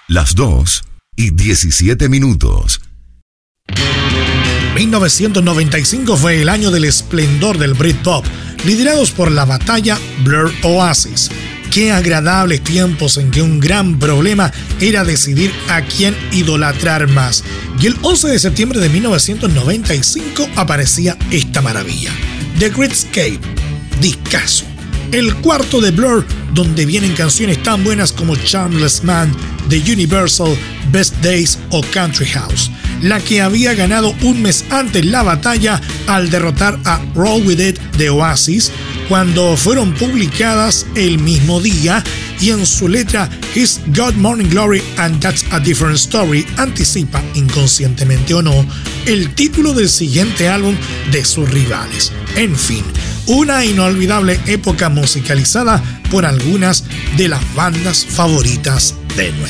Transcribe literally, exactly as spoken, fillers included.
Las dos y diecisiete minutos. mil novecientos noventa y cinco fue el año del esplendor del Britpop, liderados por la batalla Blur Oasis. Qué agradables tiempos en que un gran problema era decidir a quién idolatrar más. Y el once de septiembre de mil novecientos noventa y cinco aparecía esta maravilla: The Greatscape, discazo. El cuarto de Blur, donde vienen canciones tan buenas como Charmless Man, The Universal, Best Days o Country House, la que había ganado un mes antes la batalla al derrotar a Roll With It de Oasis, cuando fueron publicadas el mismo día, y en su letra His God Morning Glory and That's a Different Story anticipa, inconscientemente o no, el título del siguiente álbum de sus rivales. En fin, una inolvidable época musicalizada por algunas de las bandas favoritas de nuestro